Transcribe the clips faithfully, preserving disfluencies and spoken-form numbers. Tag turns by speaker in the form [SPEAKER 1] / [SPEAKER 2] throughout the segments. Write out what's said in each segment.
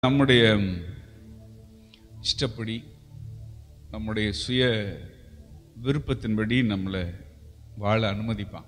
[SPEAKER 1] நம்முடைய இஷ்டப்படி நம்முடைய சுய விருப்பத்தின்படி நம்மளை வாழ அனுமதிப்பான்.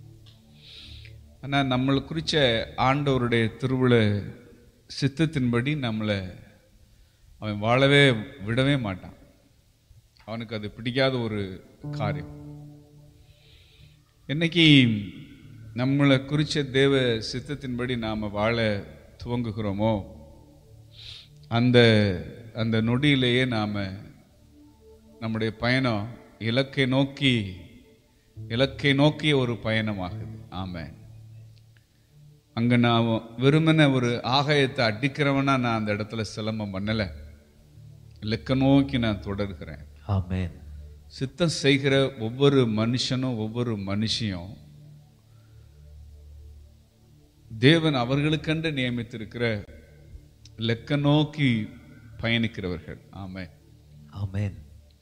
[SPEAKER 1] ஆனால் நம்மளை குறித்த ஆண்டவருடைய திருவிழ சித்தத்தின்படி நம்மளை அவன் வாழவே விடவே மாட்டான். அவனுக்கு அது பிடிக்காத ஒரு காரியம். என்னைக்கு நம்மளை குறித்த தேவ சித்தத்தின்படி நாம் வாழ துவங்குகிறோமோ அந்த அந்த நொடியிலேயே நாம் நம்முடைய பயணம் இலக்கை நோக்கி இலக்கை நோக்கிய ஒரு பயணமாகுது. ஆமென். அங்கே நான் வெறுமன ஒரு ஆகாயத்தை அடிக்கிறவனா நான் அந்த இடத்துல சிலம்பம் பண்ணலை. இலக்கை நோக்கி நான் தொடர்கிறேன்.
[SPEAKER 2] ஆமென்.
[SPEAKER 1] சித்தம் செய்கிற ஒவ்வொரு மனுஷனும் ஒவ்வொரு மனுஷியும் தேவன் அவர்களுக்கென்று நியமித்திருக்கிற இலக்க நோக்கி பயணிக்கிறவர்கள். ஆமென்.
[SPEAKER 2] ஆமென்.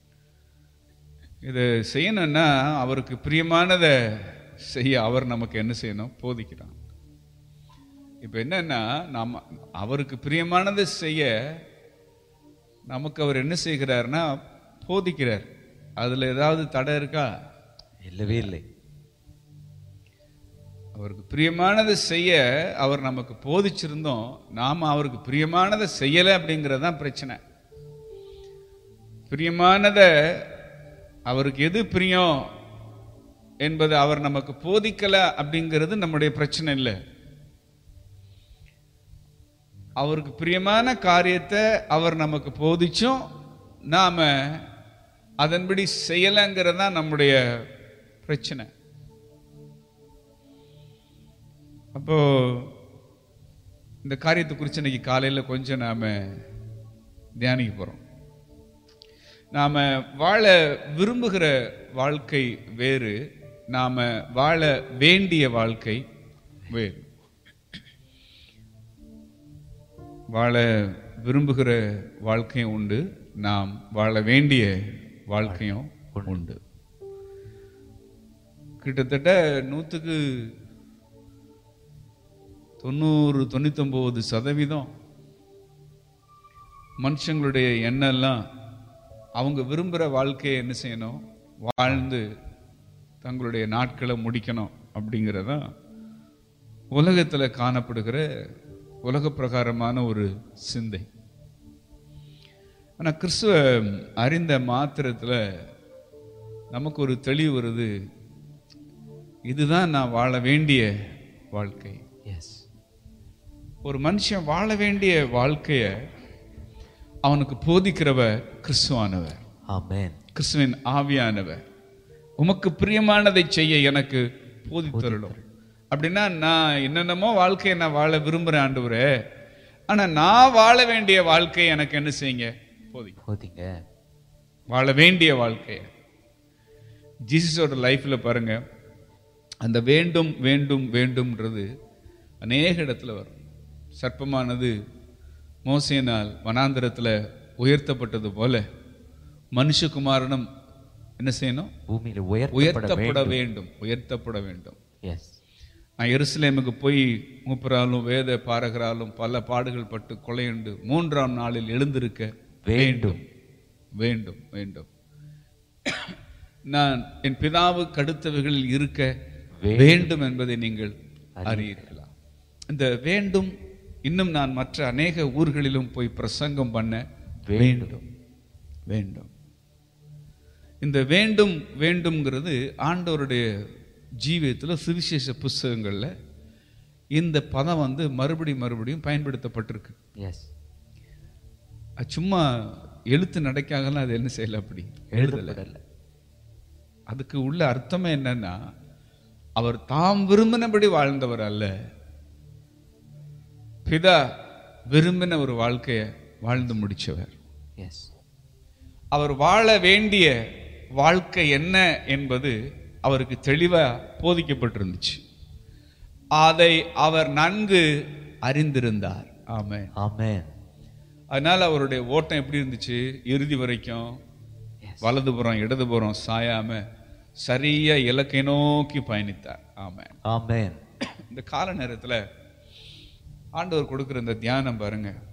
[SPEAKER 1] இதை செய்யணும்னா அவருக்கு பிரியமானதை செய்ய அவர் நமக்கு என்ன செய்யணும்? போதிக்கிறான். இப்போ என்னன்னா நம்ம அவருக்கு பிரியமானதை செய்ய நமக்கு அவர் என்ன செய்கிறார்னா போதிக்கிறார். அதில் ஏதாவது தடை இருக்கா?
[SPEAKER 2] இல்லவே இல்லை.
[SPEAKER 1] அவருக்கு பிரியமானதை செய்ய அவர் நமக்கு போதிச்சிருந்தோம், நாம் அவருக்கு பிரியமானதை செய்யலை அப்படிங்கிறது தான் பிரச்சனை. பிரியமானதை அவருக்கு எது பிரியம் என்பது அவர் நமக்கு போதிக்கலை அப்படிங்கிறது நம்முடைய பிரச்சனை இல்லை. அவருக்கு பிரியமான காரியத்தை அவர் நமக்கு போதிச்சும் நாம் அதன்படி செய்யலைங்கிறது தான் நம்முடைய பிரச்சனை. அப்போ இந்த காரியத்தை குறித்து இன்னைக்கு காலையில் கொஞ்சம் நாம் தியானிக்க போகிறோம். நாம் வாழ விரும்புகிற வாழ்க்கை வேறு, நாம் வாழ வேண்டிய வாழ்க்கை வேறு. வாழ விரும்புகிற வாழ்க்கையும் உண்டு, நாம் வாழ வேண்டிய வாழ்க்கையும் உண்டு. கிட்டத்தட்ட நூற்றுக்கு தொண்ணூறு தொண்ணூத்தொம்பது சதவீதம் மனுஷங்களுடைய எண்ணெல்லாம் அவங்க விரும்புகிற வாழ்க்கையை என்ன செய்யணும்? வாழ்ந்து தங்களுடைய நாட்களை முடிக்கணும் அப்படிங்கிறதான் உலகத்தில் காணப்படுகிற உலக பிரகாரமான ஒரு சிந்தை. ஆனால் கிறிஸ்துவ அறிந்த மாத்திரத்தில் நமக்கு ஒரு தெளிவு வருது. இதுதான் நான் வாழ வேண்டிய வாழ்க்கை.
[SPEAKER 2] எஸ்.
[SPEAKER 1] ஒரு மனுஷன் வாழ வேண்டிய வாழ்க்கைய அவனுக்கு போதிக்கிறவர் கிறிஸ்துவானவர்.
[SPEAKER 2] ஆமென்.
[SPEAKER 1] கிறிஸ்துவின் ஆவியானவர். உமக்கு பிரியமானதை செய்ய எனக்கு போதித்தருளும். அப்படின்னா நான் என்னென்னமோ வாழ்க்கையை நான் வாழ விரும்புகிறேன் ஆண்டவரே, ஆனால் நான் வாழ வேண்டிய வாழ்க்கையை எனக்கு என்ன செய்யுங்க? போதி
[SPEAKER 2] போதிங்க.
[SPEAKER 1] வாழ வேண்டிய வாழ்க்கையை. ஜீசஸோட லைஃப்பில் பாருங்க, அந்த வேண்டும் வேண்டும் வேண்டும்ன்றது அநேக இடத்துல வரும். சர்ப்பமானது மோசேனால் வனாந்தரத்தில் உயர்த்தப்பட்டது போல மனுஷகுமாரனும் என்ன செய்யணும்?
[SPEAKER 2] பூமியில்
[SPEAKER 1] உயர்த்தப்பட வேண்டும். உயர்த்தப்பட வேண்டும்.
[SPEAKER 2] எஸ்.
[SPEAKER 1] நான் எருசலேமுக்கு போய் மூப்பராலும் வேத பாரகராலும் பல பாடுகள் பட்டு கொலையுண்டு மூன்றாம் நாளில் எழுந்திருக்க வேண்டும் வேண்டும் வேண்டும். நான் என் பிதாவுக்கு அடுத்தவைகளில் இருக்க வேண்டும் என்பதை நீங்கள் அறியீர்களா? இந்த வேண்டும் இன்னும் நான் மற்ற அநேக ஊர்களிலும் போய் பிரசங்கம் பண்ண வேண்டும் வேண்டும். இந்த வேண்டும் வேண்டும்ங்கிறது ஆண்டவருடைய ஜீவியத்தில் சுவிசேஷ புஸ்தகங்களில் இந்த பதம் வந்து மறுபடி மறுபடியும் பயன்படுத்தப்பட்டிருக்கு.
[SPEAKER 2] எஸ்.
[SPEAKER 1] சும்மா எழுத்து நடைக்காகலாம் அது என்ன செய்யல, அப்படி எழுதலை. அதுக்கு உள்ள அர்த்தமே என்னன்னா, அவர் தாம் விரும்பினபடி வாழ்ந்தவர் அல்ல, பிதா விரும்பின ஒரு வாழ்க்கையை வாழ்ந்து முடிச்சவர்.
[SPEAKER 2] எஸ்.
[SPEAKER 1] அவர் வாழ வேண்டிய வாழ்க்கை என்ன என்பது அவருக்கு தெளிவா போதிக்கப்பட்டிருந்துச்சு. அதை அவர் நன்கு அறிந்திருந்தார். ஆமென்.
[SPEAKER 2] ஆமென்.
[SPEAKER 1] அதனால அவருடைய ஓட்டம் எப்படி இருந்துச்சு? இறுதி வரைக்கும் வலதுபுறம் இடதுபுறம் சாயாம சரியா இலக்கை நோக்கி பயணித்தார். ஆமென்.
[SPEAKER 2] ஆமென்.
[SPEAKER 1] இந்த கால நேரத்தில் ஆண்டவர் கொடுக்குற இந்த தியானம் பாருங்க,